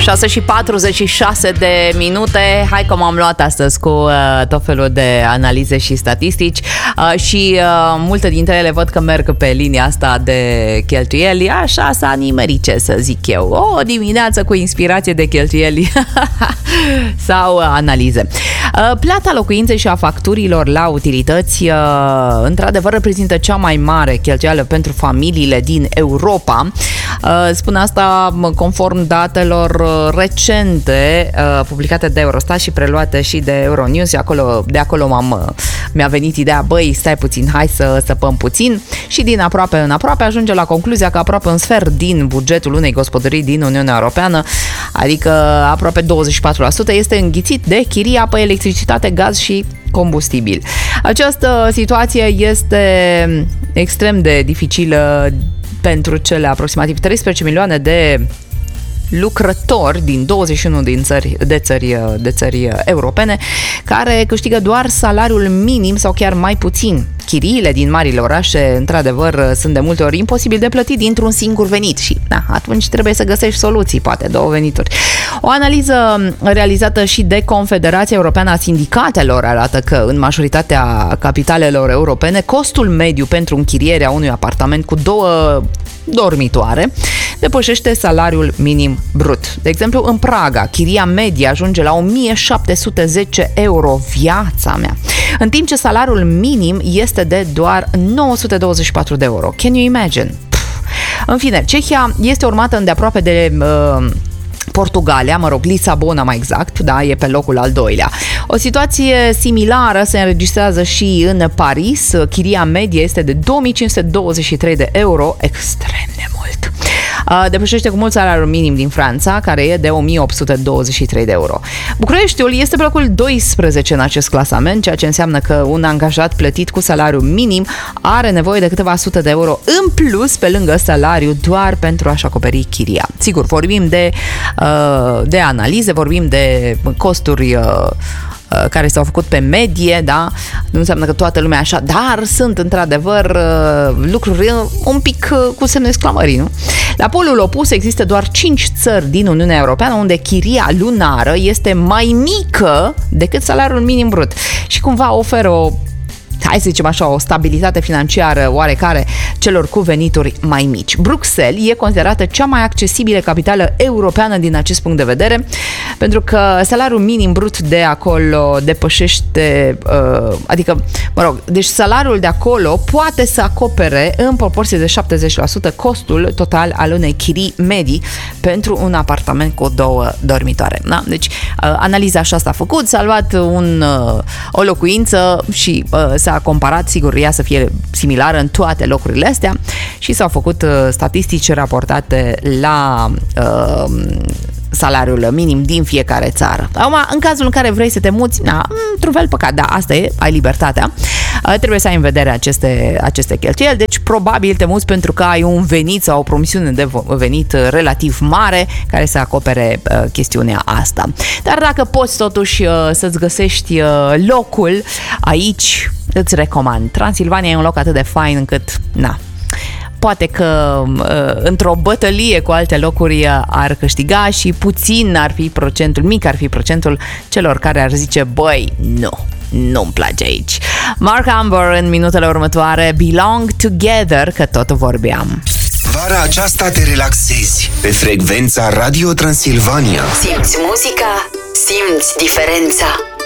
6:46 de minute. Hai că m-am luat astăzi cu tot felul de analize și statistici și multe dintre ele văd că merg pe linia asta de cheltuieli. Așa s-a nimerit, ce să zic eu. O dimineață cu inspirație de cheltuieli sau analize. Plata locuinței și a facturilor la utilități într-adevăr reprezintă cea mai mare cheltuială pentru familiile din Europa. Spun asta conform datelor recente publicate de Eurostat și preluate și de Euronews. De acolo mi-a venit ideea, băi, stai puțin, hai să săpăm puțin, și din aproape în aproape ajunge la concluzia că aproape un sfert din bugetul unei gospodării din Uniunea Europeană, adică aproape 24%, este înghițit de chirii, apă, electricitate, gaz și combustibil. Această situație este extrem de dificilă pentru cele aproximativ 13 milioane de lucrători din 21 de țări europene care câștigă doar salariul minim sau chiar mai puțin. Chiriile din marile orașe, într-adevăr, sunt de multe ori imposibil de plătit dintr-un singur venit și atunci trebuie să găsești soluții, poate două venituri. O analiză realizată și de Confederația Europeană a Sindicatelor arată că în majoritatea capitalelor europene costul mediu pentru închirierea unui apartament cu 2 dormitoare depășește salariul minim brut. De exemplu, în Praga, chiria medie ajunge la 1710 euro, viața mea, în timp ce salariul minim este de doar 924 de euro. Can you imagine? În fine, Cehia este urmată îndeaproape de Portugalia, Lisabona mai exact, da, e pe locul al doilea. O situație similară se înregistrează și în Paris. Chiria medie este de 2523 de euro, extrem de mult. Depășește cu mult salariul minim din Franța, care e de 1823 de euro. Bucureștiul este pe locul 12 în acest clasament, ceea ce înseamnă că un angajat plătit cu salariu minim are nevoie de câteva sute de euro în plus pe lângă salariu doar pentru a-și acoperi chiria. Sigur, vorbim de analize, vorbim de costuri care s-au făcut pe medie, da? Nu înseamnă că toată lumea așa, dar sunt într-adevăr lucruri un pic cu semne exclamării, nu? La polul opus există doar 5 țări din Uniunea Europeană unde chiria lunară este mai mică decât salariul minim brut și cumva oferă hai să zicem așa, o stabilitate financiară oarecare celor cu venituri mai mici. Bruxelles e considerată cea mai accesibilă capitală europeană din acest punct de vedere, pentru că salariul minim brut de acolo depășește, deci salariul de acolo poate să acopere în proporție de 70% costul total al unei chirii medii pentru un apartament cu 2 dormitoare. Da? Deci, analiza așa s-a făcut, s-a luat o locuință și s-a comparat, sigur, ea să fie similară în toate locurile astea și s-au făcut statistici raportate la salariul minim din fiecare țară. Acum, în cazul în care vrei să te muți, într-un fel păcat, da, asta e, ai libertatea, trebuie să ai în vedere aceste cheltuieli, deci probabil te muți pentru că ai un venit sau o promisiune de venit relativ mare care să acopere chestiunea asta. Dar dacă poți totuși să-ți găsești locul aici, îți recomand. Transilvania e un loc atât de fain încât, poate că într-o bătălie cu alte locuri ar câștiga și mic ar fi procentul celor care ar zice, băi, nu-mi place aici. Mark Amber în minutele următoare, Belong Together, că tot vorbeam. Vara aceasta te relaxezi pe frecvența Radio Transilvania. Simți muzica, simți diferența.